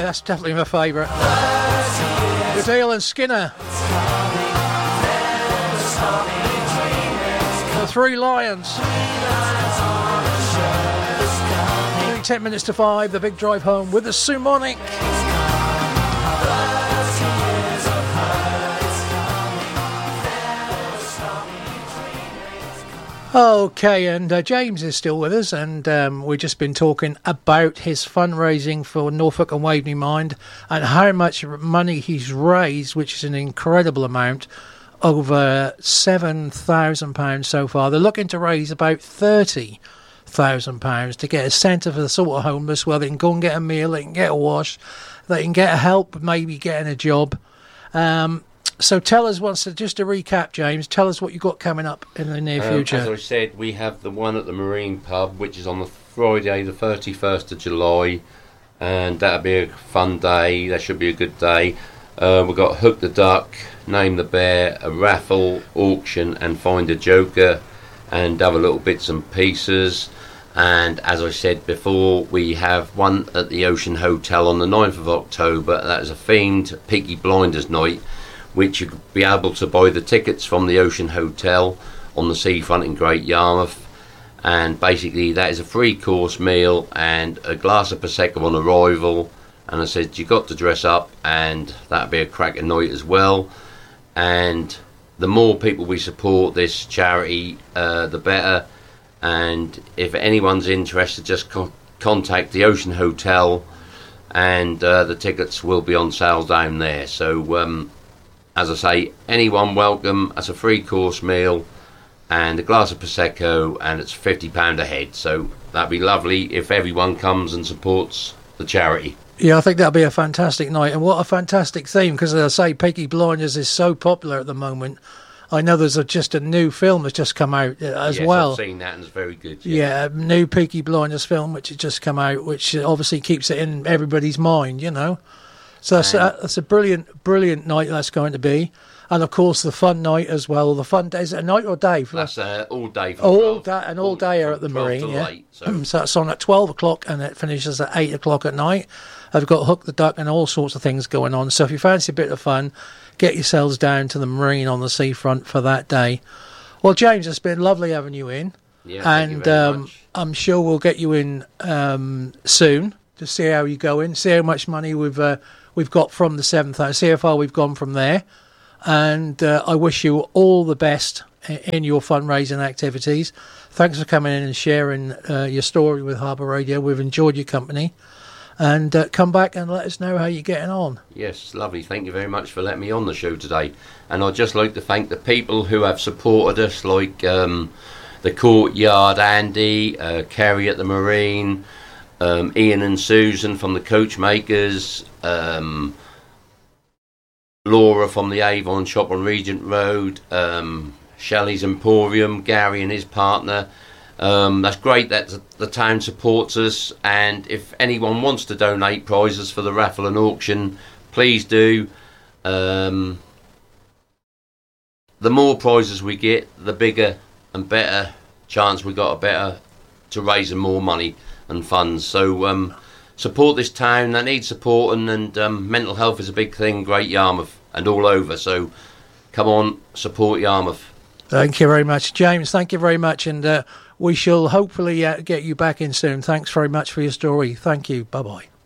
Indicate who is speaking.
Speaker 1: that's definitely my favourite. Goodale and Skinner. The Three Lions. 10 minutes to 5, the big drive home with the Sumonic. Okay, and James is still with us, and we've just been talking about his fundraising for Norfolk and Waveney Mind and how much money he's raised, which is an incredible amount, over £7,000 so far. They're looking to raise about £30,000 to get a centre for the sort of homeless where they can go and get a meal, they can get a wash, they can get help, maybe getting a job. So tell us, just to recap, James, tell us what you've got coming up in the near future.
Speaker 2: As I said, we have the one at the Marine Pub, which is on the Friday, the 31st of July, and that'll be a fun day. That should be a good day. We've got Hook the Duck, Name the Bear, a raffle, auction, and Find a Joker, and other little bits and pieces. And as I said before, we have one at the Ocean Hotel on the 9th of October. That is a themed Peaky Blinders night, which you'll be able to buy the tickets from the Ocean Hotel on the seafront in Great Yarmouth. And basically that is a 3-course meal and a glass of Prosecco on arrival. And I said, you've got to dress up, and that'll be a cracking night as well. And the more people we support this charity, the better. And if anyone's interested, just contact the Ocean Hotel, and the tickets will be on sale down there. So as I say, anyone welcome. That's a 3-course meal and a glass of Prosecco, and it's £50 a head. So that'd be lovely if everyone comes and supports the charity.
Speaker 1: Yeah, I think that'll be a fantastic night, and what a fantastic theme, because as I say, Peaky Blinders is so popular at the moment. I know there's just a new film that's just come out as well.
Speaker 2: Yes, I've seen that, and it's very good.
Speaker 1: Yeah, a new Peaky Blinders film which has just come out, which obviously keeps it in everybody's mind, you know. So that's a brilliant night that's going to be. And of course the fun night as well. The fun day, is it a night or day?
Speaker 2: That's all day.
Speaker 1: All day at the Marine. Yeah.
Speaker 2: Late, so
Speaker 1: that's on at 12 o'clock and it finishes at 8 o'clock at night. I've got Hook the Duck and all sorts of things going on. So if you fancy a bit of fun, get yourselves down to the Marine on the seafront for that day. Well, James, it's been lovely having you in.
Speaker 2: Yeah, thank you very much.
Speaker 1: I'm sure we'll get you in soon to see how you're going, see how much money we've got from the 7th, see how far we've gone from there. And I wish you all the best in your fundraising activities. Thanks for coming in and sharing your story with Harbour Radio. We've enjoyed your company. And come back and let us know how you're getting on.
Speaker 2: Yes, lovely. Thank you very much for letting me on the show today. And I'd just like to thank the people who have supported us, like the Courtyard, Andy, Kerry at the Marine, Ian and Susan from the Coachmakers, Laura from the Avon shop on Regent Road, Shelley's Emporium, Gary and his partner. That's great that the town supports us, and if anyone wants to donate prizes for the raffle and auction, please do. The more prizes we get, the bigger and better chance we got to raising more money and funds. So support this town that needs supporting, and mental health is a big thing in Great Yarmouth and all over. So come on, support Yarmouth.
Speaker 1: Thank you very much, James. Thank you very much, and we shall hopefully get you back in soon. Thanks very much for your story. Thank you. Bye-bye.